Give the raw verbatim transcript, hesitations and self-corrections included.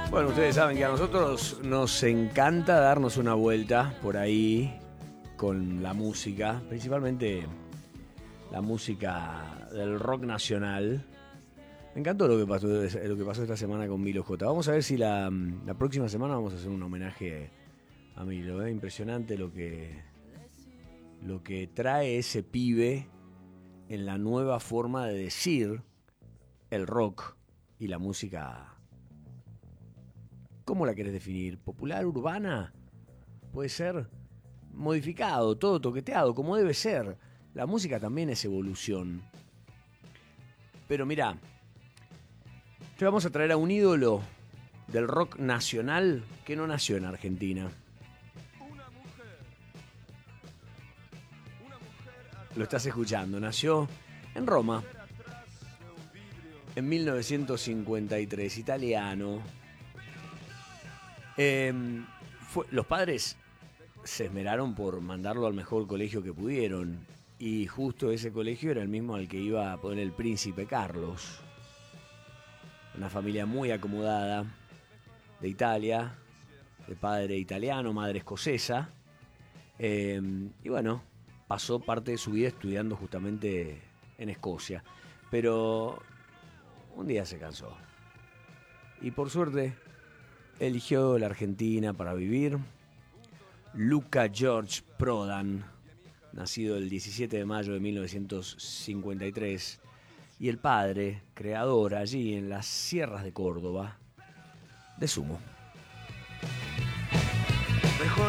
Bueno, ustedes saben que a nosotros nos encanta darnos una vuelta por ahí con la música, principalmente la música del rock nacional. Me encantó lo que pasó, lo que pasó esta semana con Milo J. Vamos a ver si la, la próxima semana vamos a hacer un homenaje a Milo. ¿eh? Impresionante lo que, lo que trae ese pibe en la nueva forma de decir el rock y la música. ¿Cómo la querés definir? ¿Popular, urbana? Puede ser modificado, todo toqueteado, como debe ser. La música también es evolución. Pero mirá, te vamos a traer a un ídolo del rock nacional que no nació en Argentina. Una mujer. Una mujer Lo estás escuchando, nació en Roma atrás de un vidrio. en mil novecientos cincuenta y tres, italiano. Eh, fue, los padres se esmeraron por mandarlo al mejor colegio que pudieron, y justo ese colegio era el mismo al que iba a poner el príncipe Carlos. Una familia muy acomodada de Italia, de padre italiano, madre escocesa, eh, y bueno, pasó parte de su vida estudiando justamente en Escocia, pero un día se cansó y por suerte eligió la Argentina para vivir. Luca George Prodan, nacido el diecisiete de mayo de mil novecientos cincuenta y tres, y el padre, creador allí en las sierras de Córdoba, de Sumo.